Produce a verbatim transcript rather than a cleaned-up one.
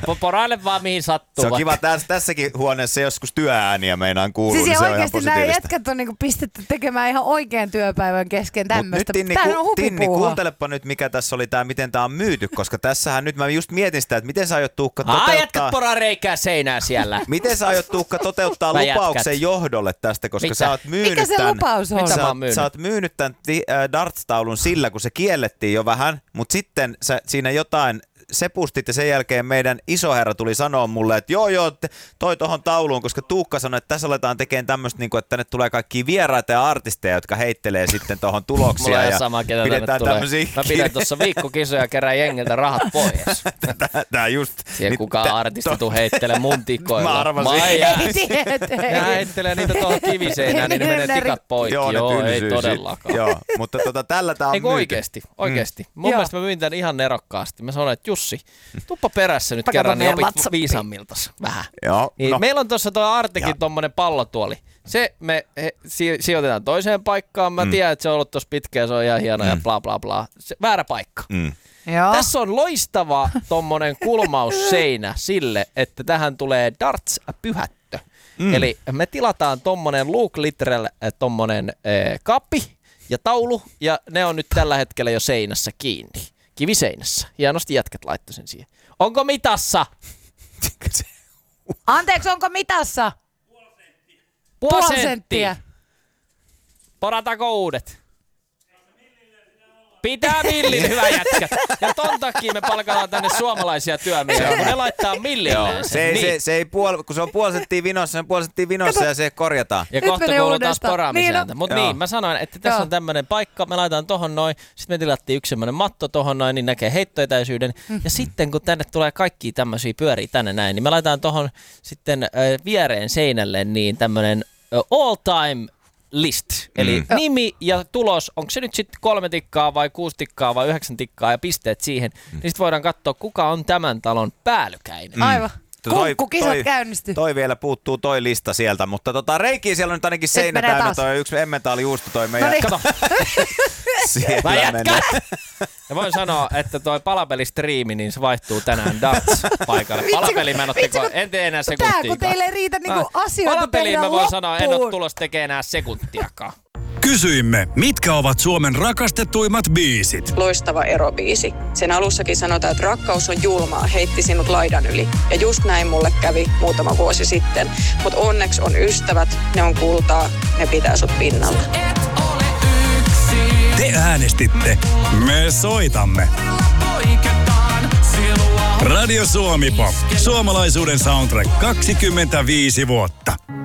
Poraile vaan mihin sattuu. Se on kiva tässä, tässäkin huoneessa joskus työääniä meinaan kuuluu, siis niin se on ihan oikeasti nämä positiivista. jätkät on niinku pistetty tekemään ihan oikean työpäivän kesken tämmöistä. Mut nyt Tinni, Tämähän on ku, Tinni, hupipuuhaa. kuuntelepa nyt mikä tässä oli tää, miten tää on myyty, koska tässähän nyt mä just mietin sitä, että miten sä aiot Tuukka toteuttaa... Aa, jätkät poraa reikää seinää siellä. Miten sä aiot Tuukka toteuttaa Mä lupauksen jätkät. johdolle tästä, koska Mitä? sä oot myynyt Mikä se tän, lupaus on? Mitä Sä, mä oon oot- myynyt? sä oot myynyt tämän ti, äh, darts-taulun sillä, kun se kiellettiin jo vähän, mutta sitten sä, siinä jotain sepustit ja sen jälkeen meidän isoherra tuli sanoa mulle, että joo joo, te- toi tohon tauluun, koska Tuukka sanoi, että tässä aletaan tekemään tämmöistä, niin että tänne tulee kaikkia vieraita ja artisteja, jotka heittelee sitten tohon tuloksia. Mulla on ja ihan sama, ketä tänne pidetään tulee. tämmöisiä Mä pidän tuossa viikkokisoja ja kerään jengiltä rahat pois. Tää, tää just. Siellä nyt kukaan tä- artisti to- tuu heittelee mun tikoilla. Mä arvasin. Mä jää. Ei tiedä, Ja heittelee niitä tuohon kiviseinään, niin ne menee tikat poikki. Joo, Joo, ne ei tylsyy todellakaan. sit. Joo, mutta tota, tällä tää on Eikö myyty. oikeesti? Oikeesti. Mm. Mun Joo. mielestä mä myin tän ihan nerokkaasti. Mä sanoin, että Jussi, tuppa perässä nyt Pakata kerran, niin meidän opit WhatsAppiin. viisammiltas vähän. Joo, Niin no. meillä on tuossa tuo Artekin Ja. tommonen pallotuoli. Se me he, si, sijoitetaan toiseen paikkaan. Mä mm. tiedän, että se on ollut tossa pitkä ja se on ihan hieno mm. ja bla bla bla. Se, väärä paikka. Mm. Joo. Tässä on loistava tommonen kulmausseinä sille, että tähän tulee darts-pyhättö. Mm. Eli me tilataan tommonen Luke Littrell tommonen äh, kappi ja taulu, ja ne on nyt tällä hetkellä jo seinässä kiinni. Kiviseinässä. Hienosti jätkät laittoi sen siihen. Onko mitassa? Anteeksi, onko mitassa? Puoli Puoli senttiä. senttiä. Porataanko uudet? Pitää millin, hyvä jätkät. Ja ton takia me palkataan tänne suomalaisia työmiehiä, kun ne laittaa millilleen sen. Se ei, niin. se, se ei puol, kun se on puoli senttiä vinossa, se on puoli senttiä vinossa ja se korjataan. Ja Nyt kohta menee kuuluu taas uudestaan. poraamisääntö. Niin, no. Mutta Joo. niin, mä sanoin, että tässä Joo. on tämmönen paikka, me laitetaan tohon noin, sitten me tilattiin yksi semmonen matto tohon noin, niin näkee heittoetäisyyden. Mm. Ja sitten kun tänne tulee kaikki tämmöisiä pyöriä tänne näin, niin me laitetaan tohon sitten äh, viereen seinälle niin tämmönen äh, all time list. Eli Mm. nimi ja tulos, onko se nyt sitten kolme tikkaa vai kuusi tikkaa vai yhdeksän tikkaa ja pisteet siihen, mm. niin sitten voidaan katsoa, kuka on tämän talon päällykäinen. Aivan. Toi- Kunkkukisat toi- käynnistyy. Toi vielä puuttuu toi lista sieltä, mutta tota Reikiä siellä on nyt ainakin seinä menee täynnä, taas. toi yksi emmentaalijuusto toi meidän. Noniin. Kato, Siellä mä jätkän! menee. Ja voin sanoa, että toi palapelistriimi, niin se vaihtuu tänään darts-paikalle. Palapeli mä en, oo teko, en tee enää Tää sekuntiakaan. kun teille ei riitä niinku asioita Palapeliin tehdä mä voin sanoa, en oo loppuun. tulos tekee enää sekuntiakaan. Kysyimme, mitkä ovat Suomen rakastetuimmat biisit. Loistava erobiisi. Sen alussakin sanotaan, että rakkaus on julmaa, heitti sinut laidan yli. Ja just näin mulle kävi muutama vuosi sitten. Mutta onneksi on ystävät, ne on kultaa, ne pitää sut pinnalla. Te äänestitte, me soitamme. Radio Suomi Pop. Suomalaisuuden soundtrack kaksikymmentäviisi vuotta.